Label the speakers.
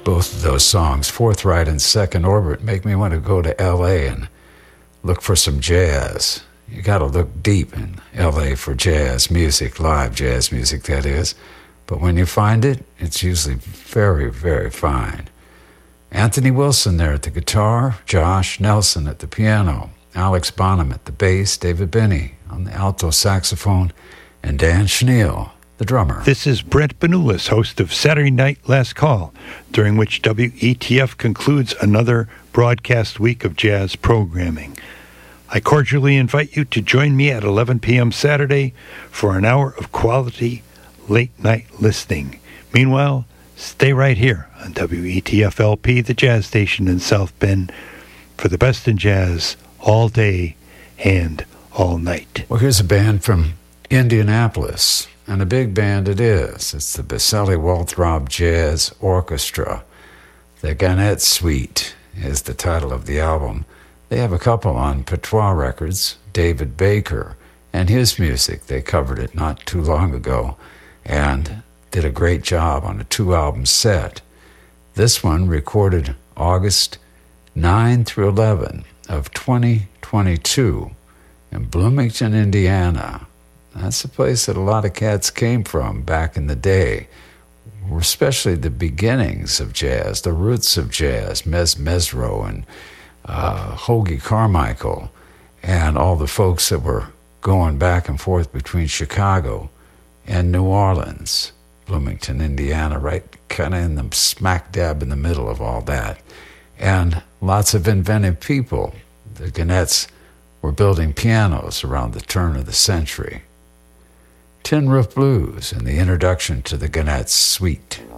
Speaker 1: Both of those songs, Forthright and Second Orbit, make me want to go to L.A. and look for some jazz. You got to look deep in L.A. for jazz music, live jazz music, that is. But when you find it, it's usually very, very fine. Anthony Wilson there at the guitar, Josh Nelson at the piano, Alex Bonham at the bass, David Binney on the alto saxophone, and Dan Schneel, the drummer.
Speaker 2: This is Brent Benulis, host of Saturday Night Last Call, during which WETF concludes another broadcast week of jazz programming. I cordially invite you to join me at 11 p.m. Saturday for an hour of quality late-night listening. Meanwhile, stay right here on WETF-LP, the jazz station in South Bend, for the best in jazz all day and all night.
Speaker 1: Well, here's a band from Indianapolis, and a big band it is. It's the Baselli Walthrop Jazz Orchestra. The Gannett Suite is the title of the album. They have a couple on Patois Records, David Baker, and his music. They covered it not too long ago and did a great job on a 2-album set. This one recorded August 9 through 11 of 2022 in Bloomington, Indiana. That's a place that a lot of cats came from back in the day, especially the beginnings of jazz, the roots of jazz, Mez Mesro and Hoagy Carmichael, and all the folks that were going back and forth between Chicago and New Orleans, Bloomington, Indiana, right kind of in the smack dab in the middle of all that. And lots of inventive people. The Gannett's were building pianos around the turn of the century. Tin Roof Blues and the introduction to the Gannett Suite.